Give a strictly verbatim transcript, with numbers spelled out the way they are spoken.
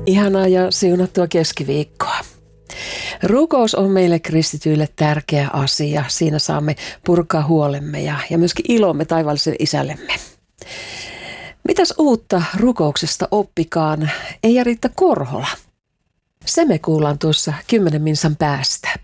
Ihanaa ja siunattua keskiviikkoa. Rukous on meille kristityille tärkeä asia. Siinä saamme purkaa huolemme ja, ja myöskin ilomme taivaalliselle isällemme. Mitäs uutta rukouksesta oppikaan Eija-Riitta Korhola? Se me kuullaan tuossa kymmenen minsan päästä.